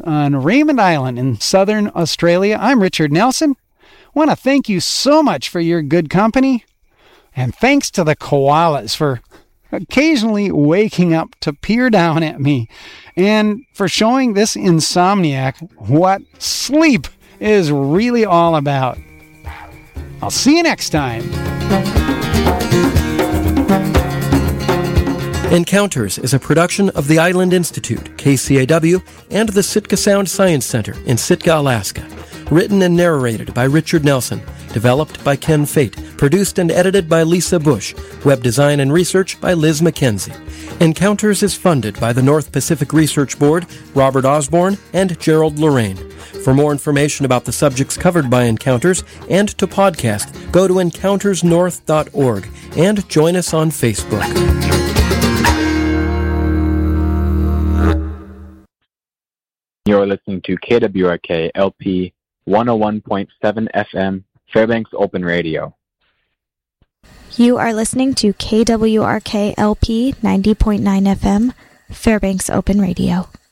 on Raymond Island in southern Australia. I'm Richard Nelson. I want to thank you so much for your good company. And thanks to the koalas for occasionally waking up to peer down at me and for showing this insomniac what sleep is really all about. I'll see you next time. Encounters is a production of the Island Institute, KCAW, and the Sitka Sound Science Center in Sitka, Alaska. Written and narrated by Richard Nelson. Developed by Ken Fate. Produced and edited by Lisa Bush. Web design and research by Liz McKenzie. Encounters is funded by the North Pacific Research Board, Robert Osborne, and Gerald Lorraine. For more information about the subjects covered by Encounters and to podcast, go to encountersnorth.org and join us on Facebook. You're listening to KWRK LP 101.7 FM, Fairbanks Open Radio. You are listening to KWRK LP 90.9 FM, Fairbanks Open Radio.